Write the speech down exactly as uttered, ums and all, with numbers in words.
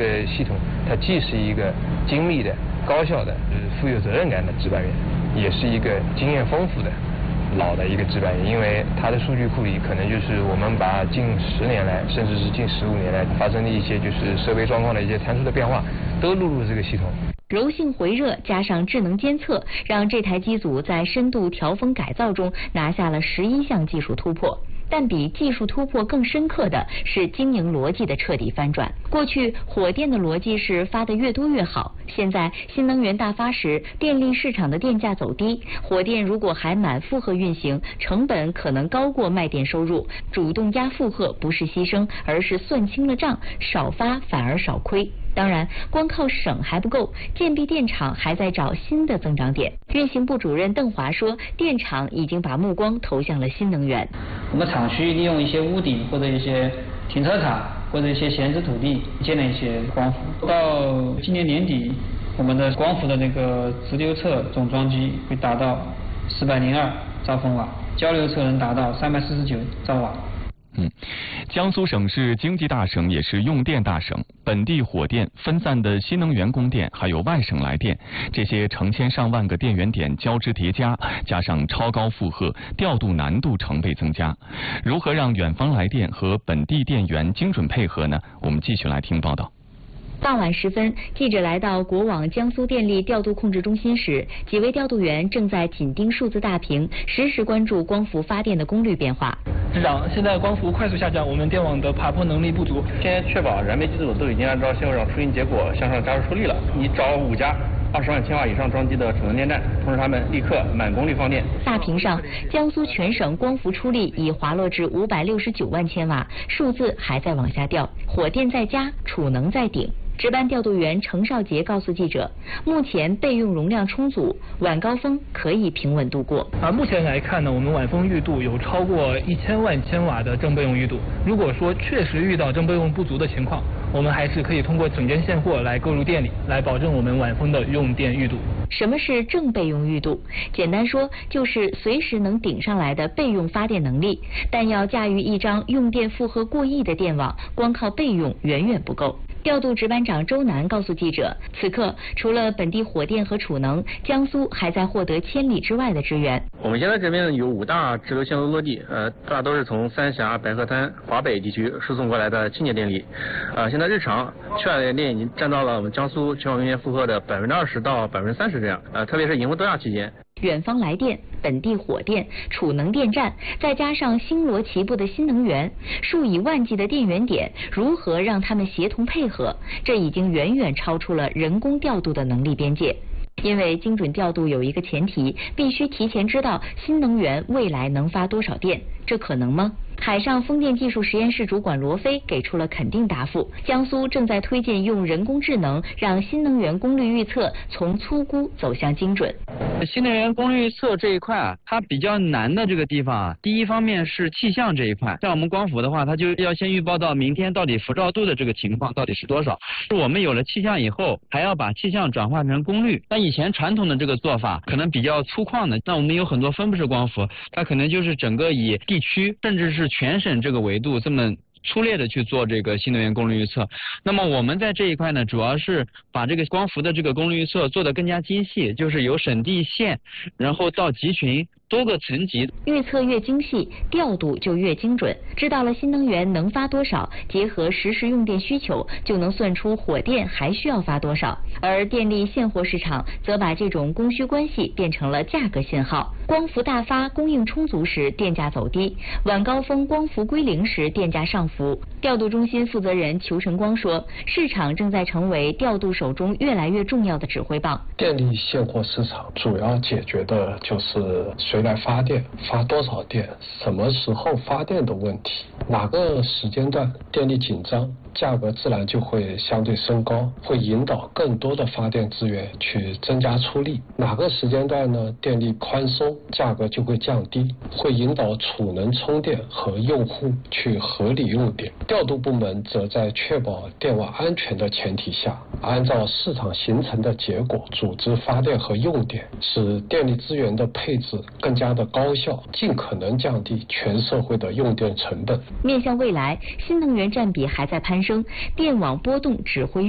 个系统它既是一个精密的、高效的、呃富有责任感的值班员，也是一个经验丰富的老的一个值班员，因为它的数据库里可能就是我们把近十年来，甚至是近十五年来发生的一些就是设备状况的一些参数的变化，都录入这个系统。 柔性回热加上智能监测，让这台机组在深度调风改造中拿下了十一项技术突破。但比技术突破更深刻的是经营逻辑的彻底翻转。过去火电的逻辑是发得越多越好，现在新能源大发时，电力市场的电价走低，火电如果还满负荷运行，成本可能高过卖电收入，主动压负荷不是牺牲，而是算清了账，少发反而少亏。当然，光靠省还不够，建壁电厂还在找新的增长点。运行部主任邓华说，电厂已经把目光投向了新能源。 我们厂区利用一些屋顶或者一些停车场或者一些闲置土地建了一些光伏。到今年年底，我们的光伏的那个直流侧总装机会达到四百零二兆风瓦，交流侧能达到三百四十九兆瓦。 嗯，江苏省是经济大省，也是用电大省。本地火电、分散的新能源供电，还有外省来电，这些成千上万个电源点交织叠加，加上超高负荷，调度难度成倍增加。如何让远方来电和本地电源精准配合呢？我们继续来听报道。 傍晚时分，记者来到国网江苏电力调度控制中心时，几位调度员正在紧盯数字大屏，实时关注光伏发电的功率变化。 市长，现在光伏快速下降，我们电网的爬坡能力不足。 现在确保燃煤机组都已经按照现有场出行结果向上加速出力了。你找五家二十万千瓦以上装机的储能电站，通知他们立刻满功率放电。 大屏上，江苏全省光伏出力已滑落至五百六十九万千瓦，数字还在往下掉。火电在加，储能在顶。值班调度员程少杰告诉记者，目前备用容量充足，晚高峰可以平稳度过。 啊，目前来看呢，我们晚风裕度有超过一千万千瓦的正备用裕度。如果说确实遇到正备用不足的情况，我们还是可以通过整件现货来购入电力，来保证我们晚风的用电裕度。 什么是正备用裕度？简单说，就是随时能顶上来的备用发电能力。但要驾驭一张用电负荷过亿的电网，光靠备用远远不够。调度值班长周楠告诉记者，此刻除了本地火电和储能，江苏还在获得千里之外的支援。 我们现在这边有五大直流线路落地，呃，大都是从三峡、白鹤滩、华北地区输送过来的清洁电力。呃，现在日常缺氧的电已经占到了我们江苏全网用电负荷的百分之二十到百分之三十这样。呃，特别是迎峰多亚期间。 远方来电、本地火电、储能电站，再加上星罗棋布的新能源，数以万计的电源点，如何让他们协同配合？这已经远远超出了人工调度的能力边界。因为精准调度有一个前提，必须提前知道新能源未来能发多少电，这可能吗？海上风电技术实验室主管罗飞给出了肯定答复。江苏正在推进用人工智能让新能源功率预测从粗估走向精准。 新能源功率预测这一块啊，它比较难的这个地方啊，第一方面是气象这一块，像我们光伏的话，它就要先预报到明天到底辐照度的这个情况到底是多少。我们有了气象以后，还要把气象转化成功率。那以前传统的这个做法可能比较粗犷的，那我们有很多分布式光伏，它可能就是整个以地区甚至是全省这个维度这么粗略的去做这个新能源功率预测。那么我们在这一块呢，主要是把这个光伏的这个功率预测做得更加精细，就是由省地县，然后到集群多个层级， 预测越精细，调度就越精准。知道了新能源能发多少，结合实时用电需求，就能算出火电还需要发多少。而电力现货市场则把这种供需关系变成了价格信号。光伏大发，供应充足时，电价走低；晚高峰光伏归零时，电价上浮。调度中心负责人裘晨光说，市场正在成为调度手中越来越重要的指挥棒。 电力现货市场主要解决的就是谁来发电，发多少电，什么时候发电的问题。哪个时间段电力紧张，价格自然就会相对升高，会引导更多的发电资源去增加出力。哪个时间段呢，电力宽松，价格就会降低，会引导储能充电和用户去合理用电。调度部门则在确保电网安全的前提下，按照市场形成的结果组织发电和用电，使电力资源的配置更加的高效，尽可能降低全社会的用电成本。 面向未来，新能源占比还在攀升，电网波动只会